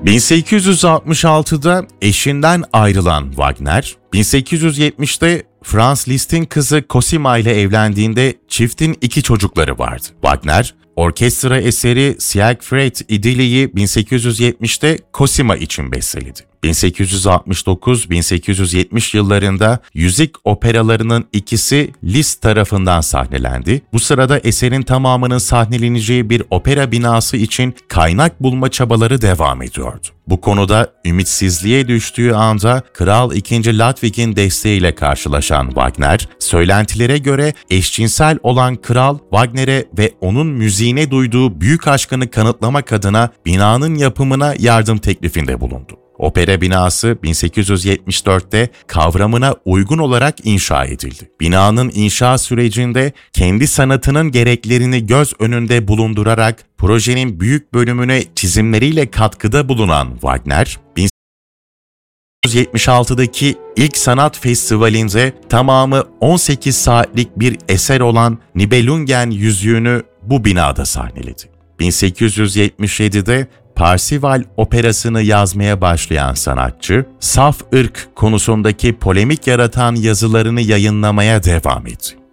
1866'da eşinden ayrılan Wagner, 1870'te Franz Liszt'in kızı Cosima ile evlendiğinde çiftin 2 çocukları vardı. Wagner, orkestra eseri Siegfried İdili'yi 1870'te Cosima için besteledi. 1869-1870 yıllarında Yüzük operalarının ikisi Liszt tarafından sahnelendi. Bu sırada eserin tamamının sahneleneceği bir opera binası için kaynak bulma çabaları devam ediyordu. Bu konuda ümitsizliğe düştüğü anda Kral II. Ludwig'in desteğiyle karşılaşan Wagner, söylentilere göre eşcinsel olan kral Wagner'e ve onun müziğine duyduğu büyük aşkını kanıtlamak adına binanın yapımına yardım teklifinde bulundu. Opera binası 1874'te kavramına uygun olarak inşa edildi. Binanın inşa sürecinde kendi sanatının gereklerini göz önünde bulundurarak projenin büyük bölümüne çizimleriyle katkıda bulunan Wagner, 1976'daki ilk sanat festivalinde tamamı 18 saatlik bir eser olan Nibelungen yüzüğünü bu binada sahneledi. 1877'de Parsival operasını yazmaya başlayan sanatçı, saf ırk konusundaki polemik yaratan yazılarını yayınlamaya devam etti.